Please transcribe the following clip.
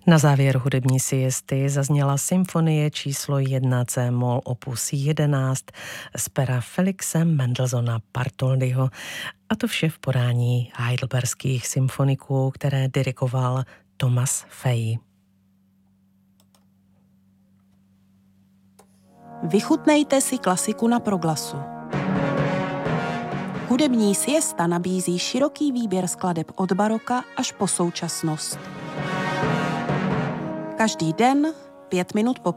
Na závěr hudební siesty zazněla symfonie číslo 1 C-moll opus 11 z pera Felixe Mendelssohna Bartholdyho, a to vše v podání heidelberských symfoniků, které dirigoval Thomas Fay. Vychutnejte si klasiku na Proglasu. Hudební siesta nabízí široký výběr skladeb od baroka až po současnost. Každý den 5 minut po